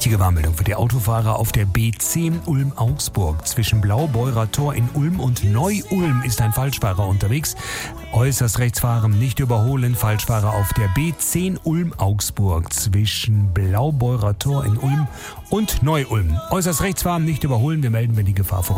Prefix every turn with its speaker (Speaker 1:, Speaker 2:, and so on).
Speaker 1: Wichtige Warnmeldung für die Autofahrer auf der B10 Ulm-Augsburg. Zwischen Blaubeurer Tor in Ulm und Neu-Ulm ist ein Falschfahrer unterwegs. Äußerst rechts fahren, nicht überholen. Falschfahrer auf der B10 Ulm-Augsburg. Zwischen Blaubeurer Tor in Ulm und Neu-Ulm. Äußerst rechts fahren, nicht überholen. Wir melden, wenn die Gefahr vorüber